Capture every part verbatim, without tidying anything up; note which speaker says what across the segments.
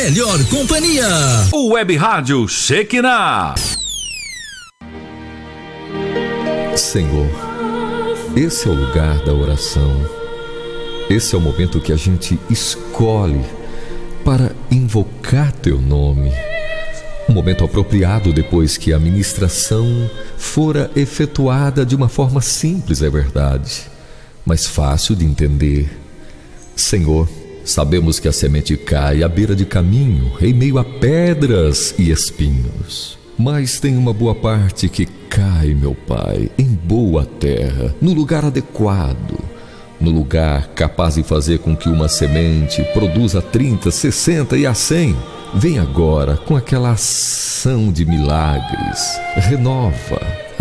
Speaker 1: melhor companhia.
Speaker 2: O Web Rádio Shekinah.
Speaker 3: Senhor, esse é o lugar da oração. Esse é o momento que a gente escolhe para invocar teu nome. Um momento apropriado depois que a ministração fora efetuada de uma forma simples, é verdade, mas fácil de entender. Senhor, sabemos que a semente cai à beira de caminho, em meio a pedras e espinhos. Mas tem uma boa parte que cai, meu Pai, em boa terra, no lugar adequado, no lugar capaz de fazer com que uma semente produza trinta, sessenta e a cem. Vem agora com aquela ação de milagres. Renova,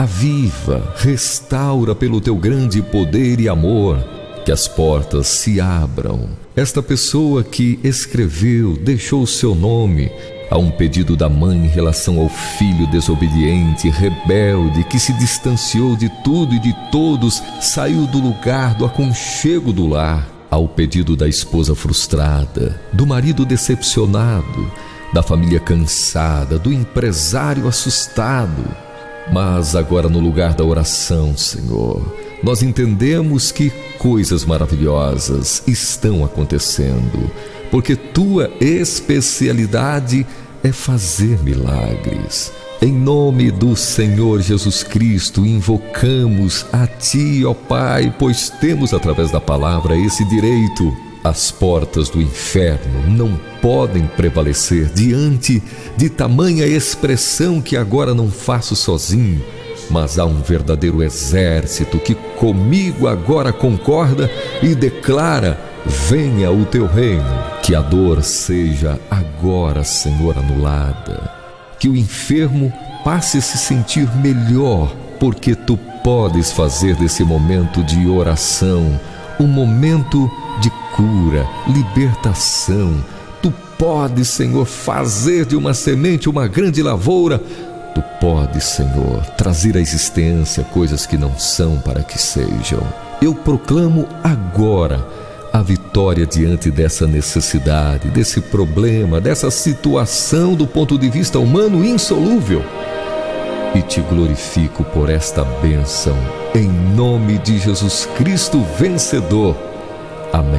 Speaker 3: aviva, restaura pelo teu grande poder e amor. Que as portas se abram. Esta pessoa que escreveu, deixou o seu nome a um pedido da mãe em relação ao filho desobediente, rebelde, que se distanciou de tudo e de todos, saiu do lugar do aconchego do lar, ao pedido da esposa frustrada, do marido decepcionado, da família cansada, do empresário assustado. Mas agora, no lugar da oração, Senhor, nós entendemos que coisas maravilhosas estão acontecendo, porque tua especialidade é fazer milagres. Em nome do Senhor Jesus Cristo, invocamos a Ti, ó Pai, pois temos através da palavra esse direito. As portas do inferno não podem prevalecer diante de tamanha expressão que agora não faço sozinho, mas há um verdadeiro exército que comigo agora concorda e declara: venha o teu reino. Que a dor seja agora, Senhor, anulada. Que o enfermo passe a se sentir melhor, porque tu podes fazer desse momento de oração um momento de cura, libertação. Tu podes, Senhor, fazer de uma semente uma grande lavoura. Tu podes, Senhor, trazer à existência coisas que não são para que sejam. Eu proclamo agora a vitória diante dessa necessidade, desse problema, dessa situação do ponto de vista humano insolúvel. E te glorifico por esta bênção, em nome de Jesus Cristo vencedor. Amém.